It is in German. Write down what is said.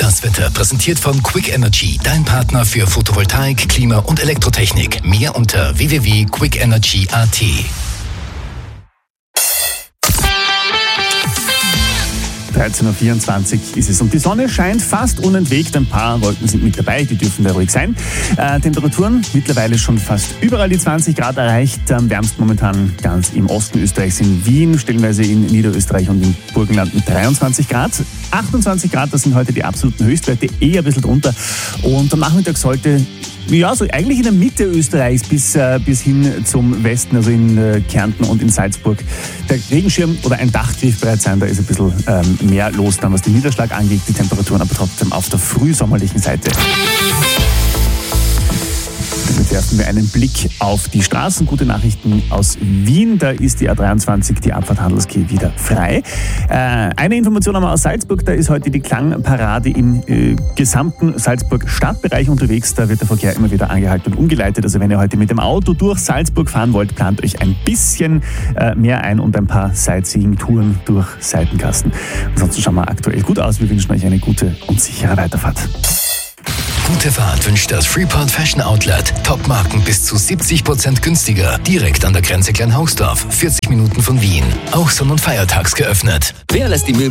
Das Wetter präsentiert von Quick Energy, dein Partner für Photovoltaik, Klima und Elektrotechnik. Mehr unter www.quickenergy.at. 13.24 Uhr ist es und die Sonne scheint fast unentwegt. Ein paar Wolken sind mit dabei, die dürfen da ruhig sein. Temperaturen mittlerweile schon fast überall die 20 Grad erreicht. Am wärmsten momentan ganz im Osten Österreichs in Wien, stellenweise in Niederösterreich und im Burgenland mit 23 Grad. 28 Grad, das sind heute die absoluten Höchstwerte, eher ein bisschen drunter. Und am Nachmittag sollte so eigentlich in der Mitte Österreichs bis hin zum Westen, also in Kärnten und in Salzburg, der Regenschirm oder ein Dach griffbereit sein. Da ist ein bisschen mehr los, dann was den Niederschlag angeht, die Temperaturen aber trotzdem auf der frühsommerlichen Seite. Damit werfen wir einen Blick auf die Straßen. Gute Nachrichten aus Wien. Da ist die A23, die Abfahrt Handelsquai, wieder frei. Eine Information haben wir aus Salzburg. Da ist heute die Klangparade im gesamten Salzburg-Stadtbereich unterwegs. Da wird der Verkehr immer wieder angehalten und umgeleitet. Also wenn ihr heute mit dem Auto durch Salzburg fahren wollt, plant euch ein bisschen mehr ein und ein paar Sightseeing-Touren durch Seitengassen. Ansonsten schauen wir aktuell gut aus. Wir wünschen euch eine gute und sichere Weiterfahrt. Gute Fahrt wünscht das Freeport Fashion Outlet. Top-Marken bis zu 70% günstiger. Direkt an der Grenze Kleinhausdorf, 40 Minuten von Wien. Auch sonn- und feiertags geöffnet. Wer lässt die Möbel